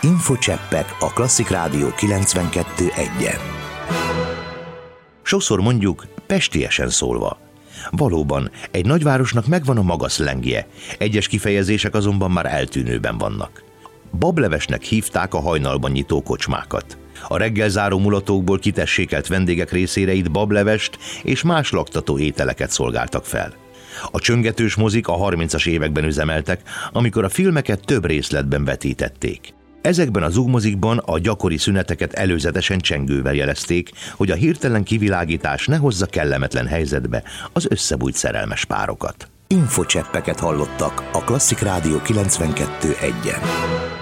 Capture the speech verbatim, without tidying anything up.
Infocseppek a Klasszik Rádió kilencvenkettő egyen. Sokszor mondjuk, pestiesen szólva. Valóban, egy nagyvárosnak megvan a maga szlengje, egyes kifejezések azonban már eltűnőben vannak. Bablevesnek hívták a hajnalban nyitó kocsmákat. A reggelzáró mulatókból kitessékelt vendégek részére itt bablevest és más laktató ételeket szolgáltak fel. A csöngetős mozik a harmincas években üzemeltek, amikor a filmeket több részletben vetítették. Ezekben a zugmozikban a gyakori szüneteket előzetesen csengővel jelezték, hogy a hirtelen kivilágítás ne hozza kellemetlen helyzetbe az összebújt szerelmes párokat. Infocseppeket hallottak a Klasszik Rádió kilencvenkettő egyen.